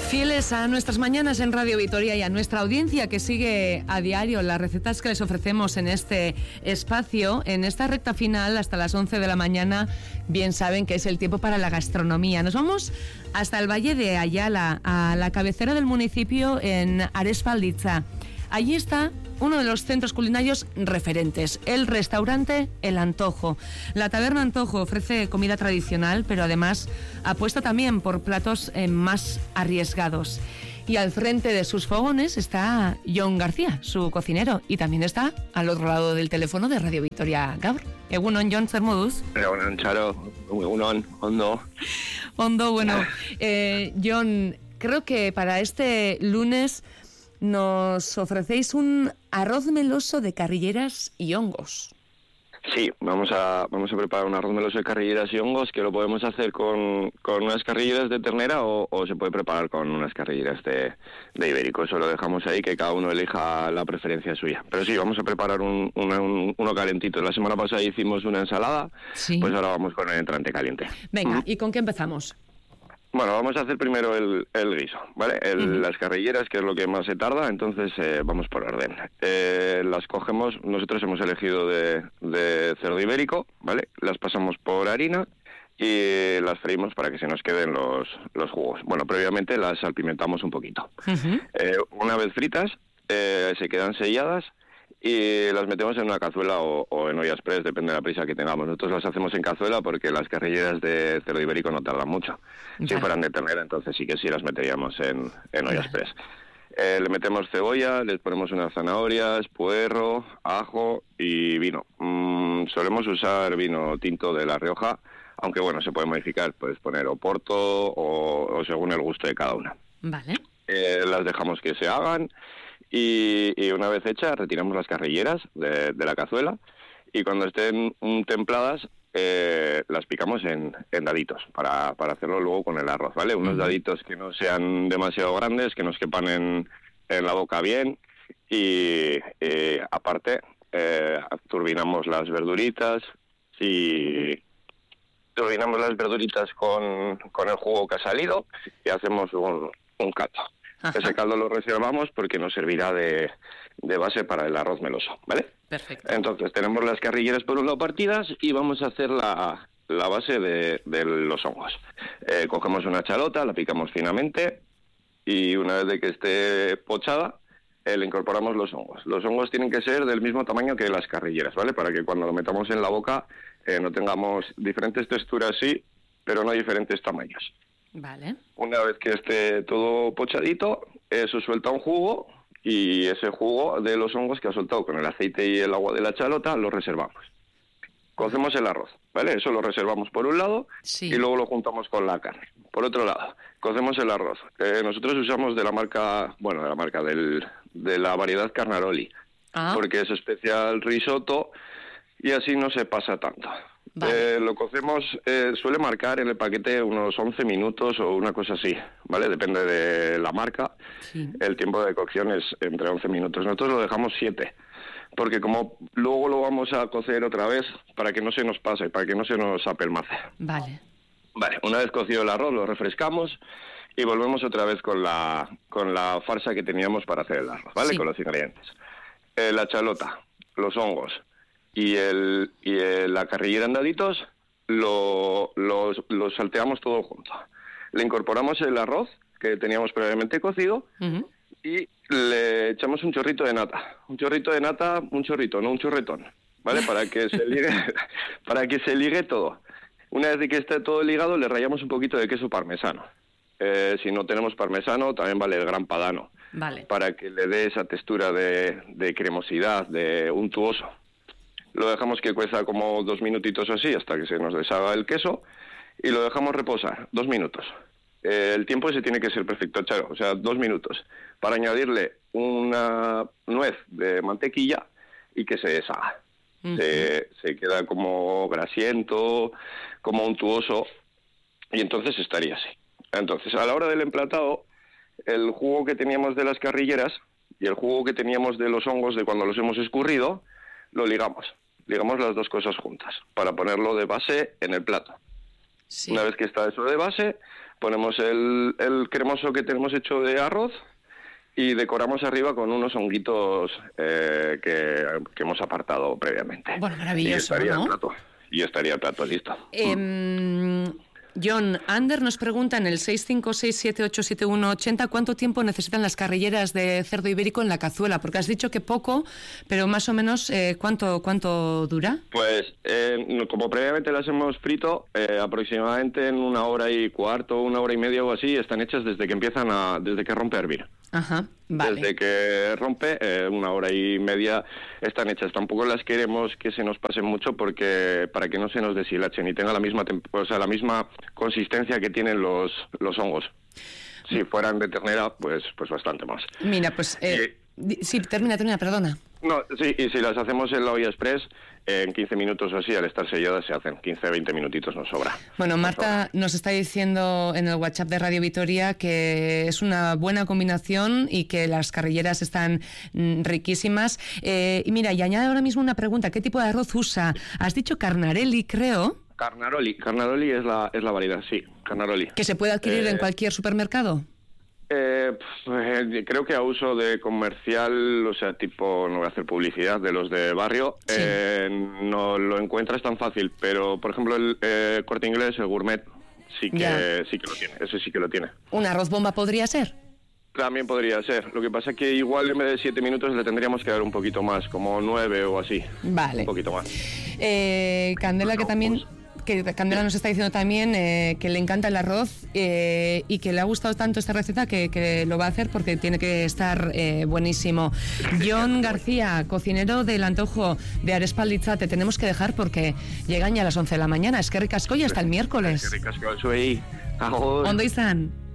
Fieles a nuestras mañanas en Radio Vitoria y a nuestra audiencia que sigue a diario las recetas que les ofrecemos en este espacio, en esta recta final hasta las 11 de la mañana, bien saben que es el tiempo para la gastronomía. Nos vamos hasta el Valle de Ayala, a la cabecera del municipio, en Arespalditza. Allí está uno de los centros culinarios referentes, el restaurante El Antojo. La taberna Antojo ofrece comida tradicional, pero además apuesta también por platos más arriesgados. Y al frente de sus fogones está Jon García, su cocinero, y también está al otro lado del teléfono de Radio Vitoria Gaur. Egunon, Jon, zer moduz? Egunon, Charo. Egunon, ondo. Ondo, bueno. Jon, creo que para este lunes nos ofrecéis un arroz meloso de carrilleras y hongos. Sí, vamos a preparar un arroz meloso de carrilleras y hongos, que lo podemos hacer con unas carrilleras de ternera o se puede preparar con unas carrilleras de ibérico. Eso lo dejamos ahí, que cada uno elija la preferencia suya. Pero sí, vamos a preparar uno calentito. La semana pasada hicimos una ensalada, sí. Pues ahora vamos con el entrante caliente. Venga, ¿y con qué empezamos? Bueno, vamos a hacer primero el guiso, ¿vale? Las carrilleras, que es lo que más se tarda, entonces vamos por orden. Las cogemos, nosotros hemos elegido de cerdo ibérico, ¿vale? Las pasamos por harina y las freímos para que se nos queden los jugos. Bueno, previamente las salpimentamos un poquito. Una vez fritas, se quedan selladas y las metemos en una cazuela o en olla express, depende de la prisa que tengamos. Nosotros las hacemos en cazuela porque las carrilleras de cerdo ibérico no tardan mucho. Si fueran de ternera, entonces sí que sí las meteríamos en olla express. Le metemos cebolla, les ponemos unas zanahorias, puerro, ajo y vino. Solemos usar vino tinto de La Rioja, aunque bueno, se puede modificar, puedes poner Oporto o según el gusto de cada una. Vale. Las dejamos que se hagan. Y una vez hechas, retiramos las carrilleras de la cazuela y cuando estén templadas, las picamos en daditos para hacerlo luego con el arroz, ¿vale? Unos daditos que no sean demasiado grandes, que nos quepan en la boca bien y aparte turbinamos las verduritas con el jugo que ha salido y hacemos un caldo. Ajá. Ese caldo lo reservamos porque nos servirá de base para el arroz meloso, ¿vale? Perfecto. Entonces tenemos las carrilleras por un lado partidas y vamos a hacer la base de los hongos. Cogemos una chalota, la picamos finamente y una vez de que esté pochada, le incorporamos los hongos. Los hongos tienen que ser del mismo tamaño que las carrilleras, ¿vale? Para que cuando lo metamos en la boca no tengamos diferentes texturas, sí, pero no diferentes tamaños. Vale. Una vez que esté todo pochadito, eso suelta un jugo y ese jugo de los hongos que ha soltado con el aceite y el agua de la chalota lo reservamos. Cocemos el arroz, ¿vale? Eso lo reservamos por un lado, sí. Y luego lo juntamos con la carne. Por otro lado, cocemos el arroz. Nosotros usamos de la marca de la variedad Carnaroli, porque es especial risotto y así no se pasa tanto. Vale. Lo cocemos, suele marcar en el paquete unos 11 minutos o una cosa así, ¿vale? Depende de la marca. Sí. El tiempo de cocción es entre 11 minutos. Nosotros lo dejamos 7, porque como luego lo vamos a cocer otra vez para que no se nos pase, para que no se nos apelmace. Vale. Vale, una vez cocido el arroz lo refrescamos y volvemos otra vez con la farsa que teníamos para hacer el arroz, ¿vale? Sí. Con los ingredientes. La chalota, los hongos y la carrillera en daditos, lo salteamos todo junto. Le incorporamos el arroz que teníamos previamente cocido y le echamos un chorrito de nata. Un chorrito, no un chorretón, ¿vale? Para que se ligue todo. Una vez que esté todo ligado, le rallamos un poquito de queso parmesano. Si no tenemos parmesano, también vale el gran padano. Vale. Para que le dé esa textura de cremosidad, de untuoso. Lo dejamos que cueza como 2 minutitos así hasta que se nos deshaga el queso y lo dejamos reposar 2 minutos. El tiempo ese tiene que ser perfecto, Charo, o sea, 2 minutos para añadirle una nuez de mantequilla y que se deshaga. Se queda como grasiento, como untuoso y entonces estaría así. Entonces, a la hora del emplatado, el jugo que teníamos de las carrilleras y el jugo que teníamos de los hongos de cuando los hemos escurrido, lo ligamos las dos cosas juntas para ponerlo de base en el plato. Sí. Una vez que está eso de base, ponemos el cremoso que tenemos hecho de arroz y decoramos arriba con unos honguitos que hemos apartado previamente. Bueno, maravilloso, Y estaría el plato listo. John Ander nos pregunta en el 656787180 ¿cuánto tiempo necesitan las carrilleras de cerdo ibérico en la cazuela? Porque has dicho que poco, pero más o menos ¿cuánto dura? Pues como previamente las hemos frito, aproximadamente en 1 hora y cuarto, 1 hora y media o así, están hechas desde que desde que rompe a hervir. Ajá, vale. Desde que rompe, 1 hora y media están hechas. Tampoco las queremos que se nos pasen mucho porque para que no se nos deshilachen y tenga la misma consistencia que tienen los hongos. Si fueran de ternera, pues bastante más. Mira, pues sí, termina, perdona. No, sí, y si las hacemos en la olla express, en 15 minutos o así, al estar selladas, se hacen 15-20 minutitos, nos sobra. Bueno, Marta nos está diciendo en el WhatsApp de Radio Vitoria que es una buena combinación y que las carrilleras están riquísimas. Y mira, y añade ahora mismo una pregunta, ¿qué tipo de arroz usa? Has dicho Carnarelli, creo. Carnaroli es la variedad, sí, Carnaroli. ¿Que se puede adquirir en cualquier supermercado? Creo que a uso de comercial, o sea, tipo, no voy a hacer publicidad, de los de barrio, sí. No lo encuentras tan fácil, pero por ejemplo el Corte Inglés, el Gourmet, sí que lo tiene, ese sí que lo tiene. ¿Un arroz bomba podría ser? También podría ser, lo que pasa es que igual en vez de 7 minutos le tendríamos que dar un poquito más, como 9 o así. Vale. Un poquito más. Candela, que también... Que Candela nos está diciendo también que le encanta el arroz y que le ha gustado tanto esta receta que lo va a hacer porque tiene que estar buenísimo. John García, cocinero del antojo de Arespalditza, te tenemos que dejar porque llegan ya a las 11 de la mañana. Es que ricasco y hasta el miércoles. Es que ricasco, soy. ¿Dónde están?